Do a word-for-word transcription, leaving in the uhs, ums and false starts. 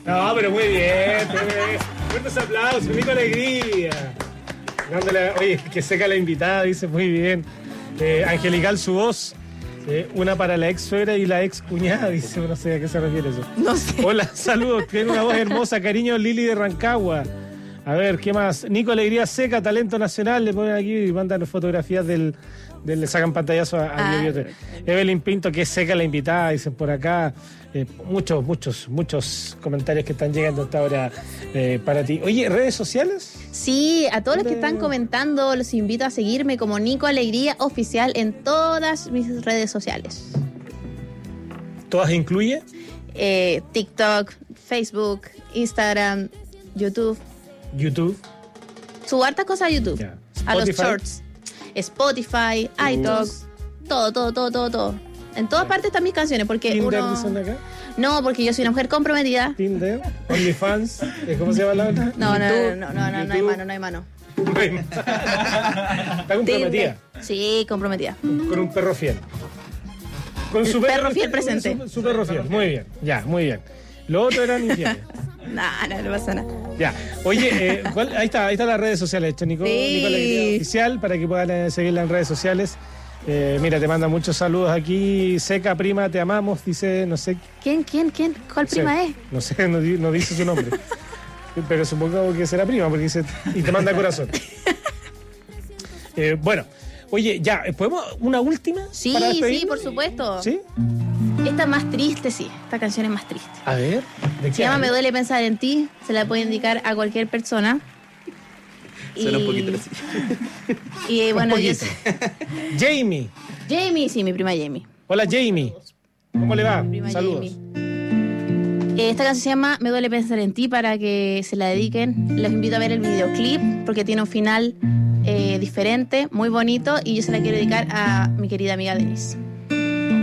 No, pero muy bien. Fuertes aplausos, Nico Alegría. Dándole, oye, que seca la invitada, dice, muy bien. Eh, angelical su voz. Eh, una para la ex suegra y la ex cuñada, dice, no sé a qué se refiere eso. No sé. Hola, saludos, tiene una voz hermosa, cariño, Lili de Rancagua. A ver, ¿qué más? Nico Alegría Seca, talento nacional, le ponen aquí y mandan fotografías del, del le sacan pantallazo a, a Ah, Bio Bio. Evelyn Pinto, que es seca la invitada, dicen por acá. Eh, muchos, muchos, muchos comentarios que están llegando hasta ahora eh, para ti. Oye, ¿redes sociales? Sí, a todos los que ¿Dónde? están comentando, los invito a seguirme como Nico Alegría Oficial en todas mis redes sociales. ¿Todas incluye? Eh, TikTok, Facebook, Instagram, YouTube. YouTube. Subo hartas cosas a YouTube. Ya. A los Spotify. shorts. Spotify, iTalks, todo, todo, todo, todo, todo. En todas partes están mis canciones, porque Tinder, uno... dicen acá. No, porque yo soy una mujer comprometida. Tinder, OnlyFans, ¿eh? ¿Cómo se llama la otra? No, no, YouTube, no, no, no, no, no hay YouTube. mano, no hay mano. Está comprometida. Tinder. Sí, comprometida. Con un perro fiel. Con El perro fiel con presente. Su, su perro fiel. Muy bien, ya, muy bien. Lo otro eran infieles. Nah, no, no pasa nada. Ya. Oye, eh, ¿cuál? ahí está, ahí están las redes sociales, hecho, Nico, Sí. Nico Alegría Oficial, para que puedan eh, seguirla en redes sociales. Eh, mira, te manda muchos saludos aquí. Seca, prima, te amamos, dice, no sé. ¿Quién, quién, quién? ¿Cuál no sé, prima es? No sé, no, di- no dice su nombre. Pero supongo que será prima, porque dice, y te manda corazón. Eh, bueno, oye, ya, ¿podemos una última? Sí, para sí, despedirnos? por supuesto. ¿Sí? Esta es más triste, sí. Esta canción es más triste. A ver, ¿de qué Se llama habla? Me duele pensar en ti. Se la puede indicar a cualquier persona. Suena un Y- poquito así. Y bueno, yo poquito. Jamie. Jamie, sí, mi prima Jamie. Hola, Jamie. ¿Cómo le va? Prima Saludos. Jamie. Eh, Esta canción se llama Me duele pensar en ti, para que se la dediquen. Los invito a ver el videoclip porque tiene un final eh, diferente, muy bonito, y yo se la quiero dedicar a mi querida amiga Denise.